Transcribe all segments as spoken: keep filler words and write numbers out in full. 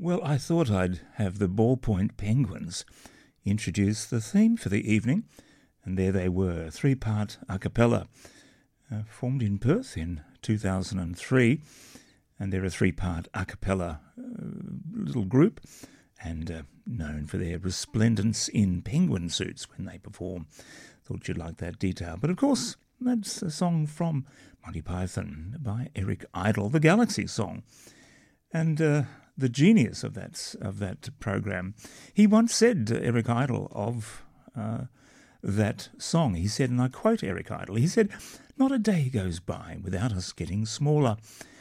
Well, I thought I'd have the Ballpoint Penguins introduce the theme for the evening, and there they were, three-part a cappella, uh, formed in Perth in two thousand three, and they're a three-part a cappella uh, little group, and uh, known for their resplendence in penguin suits when they perform. Thought you'd like that detail. But of course, that's a song from Monty Python by Eric Idle, the Galaxy Song. And uh, the genius of that of that program, he once said, uh, Eric Idle, of uh, that song, he said, and I quote Eric Idle, he said, "Not a day goes by without us getting smaller.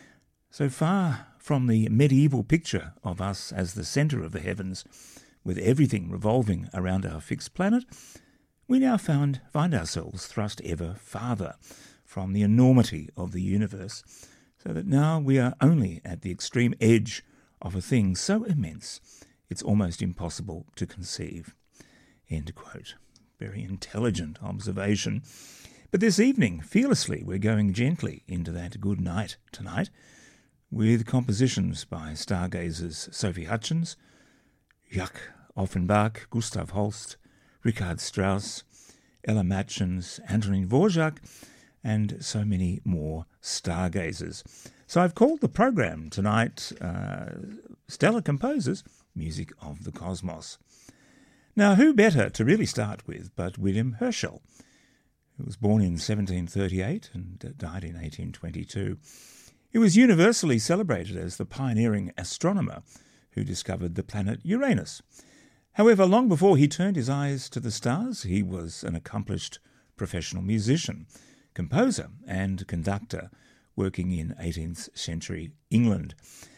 So far from the medieval picture of us as the centre of the heavens, with everything revolving around our fixed planet, we now found, find ourselves thrust ever farther from the enormity of the universe, so that now we are only at the extreme edge of a thing so immense it's almost impossible to conceive." End quote. Very intelligent observation. But this evening, fearlessly, we're going gently into that good night tonight, with compositions by stargazers Sophie Hutchins, Jacques Offenbach, Gustav Holst, Richard Strauss, Ella Matchins, Antonin Dvorak, and so many more stargazers. So I've called the program tonight uh, Stellar Composers, Music of the Cosmos. Now, who better to really start with but William Herschel, who was born in seventeen thirty-eight and died in eighteen twenty-two. He was universally celebrated as the pioneering astronomer who discovered the planet Uranus. However, long before he turned his eyes to the stars, he was an accomplished professional musician, composer and conductor working in eighteenth century England.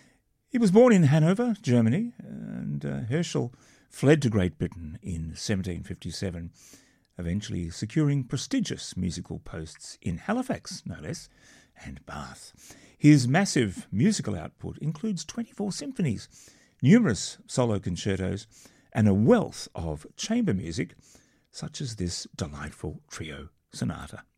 He was born in Hanover, Germany, and uh, Herschel fled to Great Britain in seventeen fifty-seven, eventually securing prestigious musical posts in Halifax, no less, and Bath. His massive musical output includes twenty-four symphonies, numerous solo concertos, and a wealth of chamber music, such as this delightful trio sonata.